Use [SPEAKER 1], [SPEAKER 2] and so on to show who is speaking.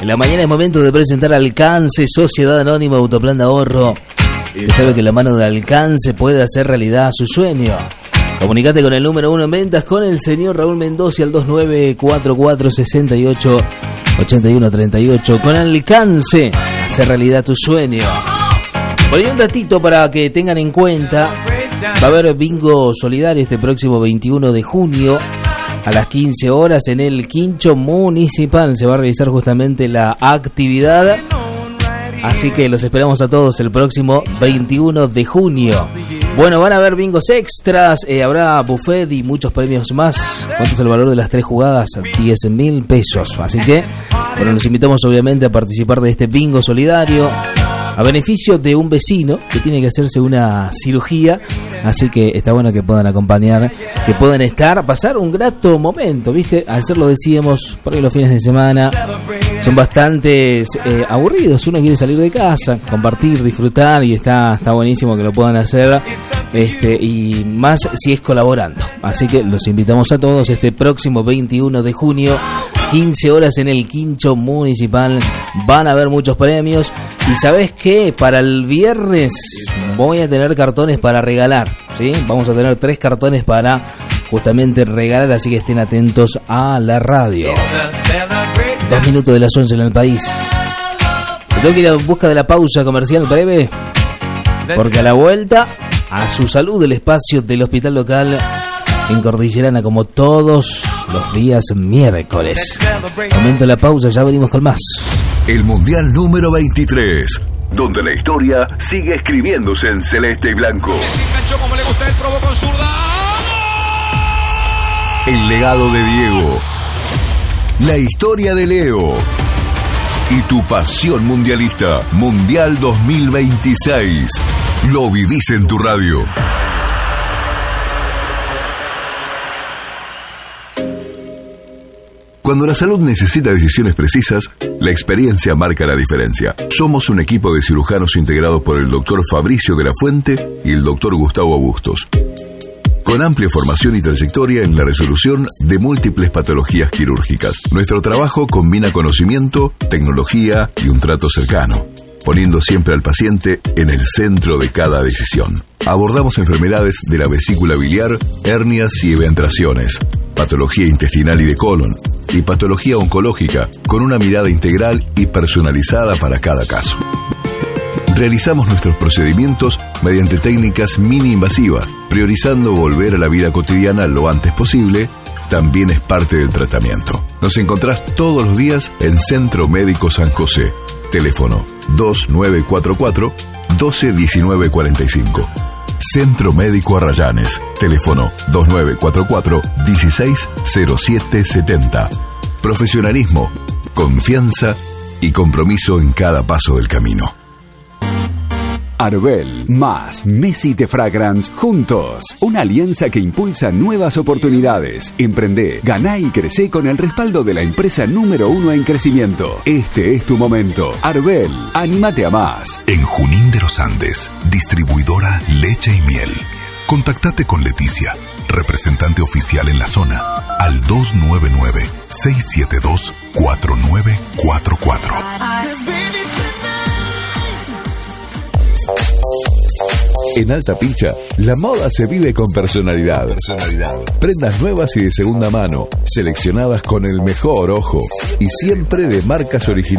[SPEAKER 1] En la mañana es momento de presentar Alcance, Sociedad Anónima Autoplan de Ahorro. Usted sabe que la mano de Alcance puede hacer realidad su sueño. Comunicate con el número 1 en ventas con el señor Raúl Mendoza al 2944688138. Con Alcance, hacer realidad tu sueño. Por ahí un datito para que tengan en cuenta. Va a haber bingo solidario este próximo 21 de junio a las 15 horas en el Quincho Municipal. Se va a realizar justamente la actividad. Así que los esperamos a todos el próximo 21 de junio. Bueno, van a haber bingos extras, habrá buffet y muchos premios más. ¿Cuánto es el valor de las 3 jugadas? 10.000 pesos. Así que, bueno, los invitamos obviamente a participar de este bingo solidario a beneficio de un vecino que tiene que hacerse una cirugía. Así que está bueno que puedan acompañar, que puedan estar, pasar un grato momento, ¿viste? Ayer lo decíamos, por ahí los fines de semana son bastante aburridos. Uno quiere salir de casa, compartir, disfrutar, y está buenísimo que lo puedan hacer, y más si es colaborando. Así que los invitamos a todos este próximo 21 de junio, 15 horas en el Quincho Municipal. Van a haber muchos premios. Y ¿sabes qué? Para el viernes voy a tener cartones para regalar, ¿sí? Vamos a tener 3 cartones para justamente regalar, así que estén atentos a la radio. 2 minutos de las 11 en el país. Tengo que ir a busca de la pausa comercial breve, porque a la vuelta, a su salud, el espacio del hospital local en Cordillerana, como todos los días miércoles. Momento de la pausa, ya venimos con más.
[SPEAKER 2] El Mundial número 23, donde la historia sigue escribiéndose en celeste y blanco. El legado de Diego, la historia de Leo y tu pasión mundialista. Mundial 2026. Lo vivís en tu radio. Cuando la salud necesita decisiones precisas, la experiencia marca la diferencia. Somos un equipo de cirujanos integrados por el doctor Fabricio de la Fuente y el doctor Gustavo Bustos, con amplia formación y trayectoria en la resolución de múltiples patologías quirúrgicas. Nuestro trabajo combina conocimiento, tecnología y un trato cercano, poniendo siempre al paciente en el centro de cada decisión. Abordamos enfermedades de la vesícula biliar, hernias y eventraciones, patología intestinal y de colon, y patología oncológica, con una mirada integral y personalizada para cada caso. Realizamos nuestros procedimientos mediante técnicas mini-invasivas, priorizando volver a la vida cotidiana lo antes posible. También es parte del tratamiento. Nos encontrás todos los días en Centro Médico San José. Teléfono 2944 121945. Centro Médico Arrayanes. Teléfono 2944 160770. Profesionalismo, confianza y compromiso en cada paso del camino.
[SPEAKER 3] Arbel más Messi de Fragrance juntos. Una alianza que impulsa nuevas oportunidades. Emprendé, ganá y crecé con el respaldo de la empresa número 1 en crecimiento. Este es tu momento. Arbel, anímate a más.
[SPEAKER 4] En Junín de los Andes, distribuidora Leche y Miel. Contactate con Leticia, representante oficial en la zona, al 299-672-4944.
[SPEAKER 2] En Alta Pilcha, la moda se vive con personalidad. Prendas nuevas y de segunda mano, seleccionadas con el mejor ojo y siempre de marcas originales.